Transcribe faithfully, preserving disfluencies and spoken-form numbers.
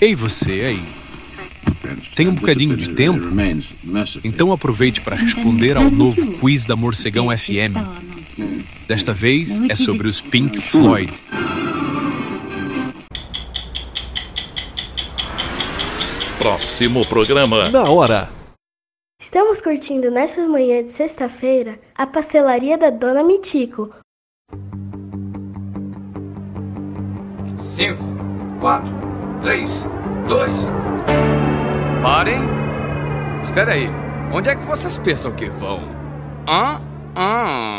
Ei, você aí. Tem um bocadinho de tempo? Então aproveite para responder ao novo quiz da Morcegão F M. Desta vez é sobre os Pink Floyd. Próximo programa. Na hora. Estamos curtindo nessas manhãs de sexta-feira a pastelaria da Dona Mitico. Cinco, quatro, três, dois. Parem. Espera aí. Onde é que vocês pensam que vão? Hã? Hã?